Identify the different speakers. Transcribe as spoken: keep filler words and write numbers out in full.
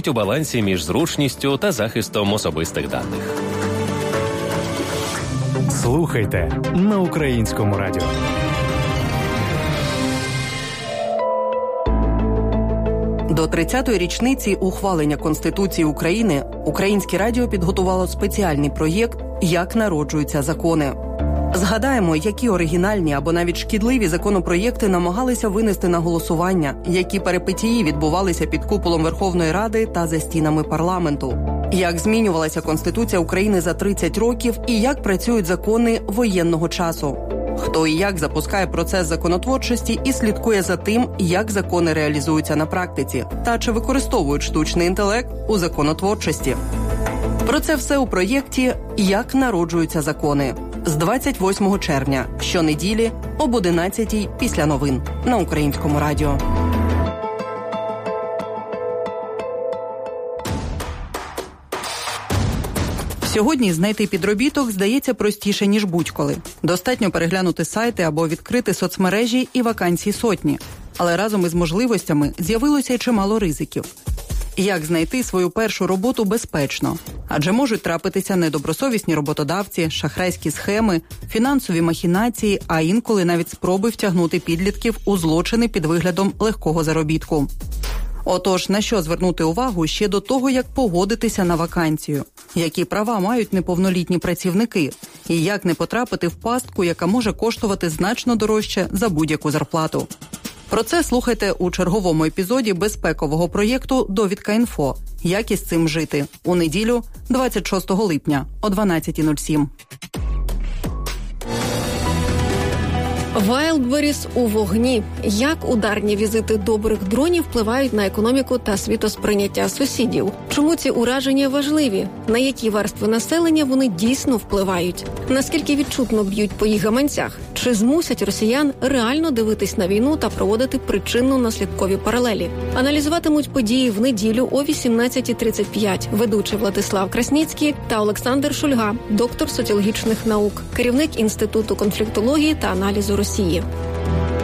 Speaker 1: стоїть у балансі між зручністю та захистом особистих даних.
Speaker 2: Слухайте на Українському радіо.
Speaker 3: До тридцятої річниці ухвалення Конституції України Українське радіо підготувало спеціальний проєкт «Як народжуються закони». Згадаємо, які оригінальні або навіть шкідливі законопроєкти намагалися винести на голосування, які перипетії відбувалися під куполом Верховної Ради та за стінами парламенту. Як змінювалася Конституція України за тридцять років і як працюють закони воєнного часу. Хто і як запускає процес законотворчості і слідкує за тим, як закони реалізуються на практиці, та чи використовують штучний інтелект у законотворчості. Про це все у проєкті «Як народжуються закони» з двадцять восьмого червня, щонеділі об одинадцятій після новин на Українському радіо. Сьогодні знайти підробіток здається простіше, ніж будь-коли. Достатньо переглянути сайти або відкрити соцмережі і вакансій сотні. Але разом із можливостями з'явилося й чимало ризиків. Як знайти свою першу роботу безпечно? Адже можуть трапитися недобросовісні роботодавці, шахрайські схеми, фінансові махінації, а інколи навіть спроби втягнути підлітків у злочини під виглядом легкого заробітку. Отож, на що звернути увагу ще до того, як погодитися на вакансію? Які права мають неповнолітні працівники? І як не потрапити в пастку, яка може коштувати значно дорожче за будь-яку зарплату? Про це слухайте у черговому епізоді безпекового проєкту «Довідка.Інфо. Як із цим жити» у неділю, двадцять шостого липня о дванадцятій нуль сім.
Speaker 4: Wildberries у вогні. Як ударні візити добрих дронів впливають на економіку та світосприйняття сусідів? Чому ці ураження важливі? На які верстви населення вони дійсно впливають? Наскільки відчутно б'ють по їх гаманцях? Чи змусять росіян реально дивитись на війну та проводити причинно-наслідкові паралелі? Аналізуватимуть події в неділю о вісімнадцятій тридцять п'ять ведучий Владислав Красніцький та Олександр Шульга, доктор соціологічних наук, керівник Інституту конфліктології та аналізу Росії.